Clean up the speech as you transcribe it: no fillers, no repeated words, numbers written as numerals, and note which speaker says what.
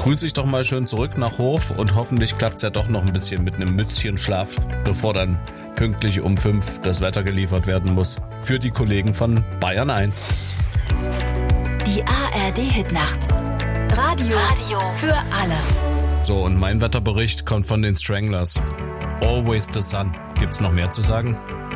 Speaker 1: grüße ich doch mal schön zurück nach Hof und hoffentlich klappt's ja doch noch ein bisschen mit einem Mützchenschlaf, bevor dann pünktlich um 5 das Wetter geliefert werden muss. Für die Kollegen von Bayern 1.
Speaker 2: Die ARD-Hitnacht. Radio für alle.
Speaker 1: So, und mein Wetterbericht kommt von den Stranglers. Always the Sun. Gibt's noch mehr zu sagen?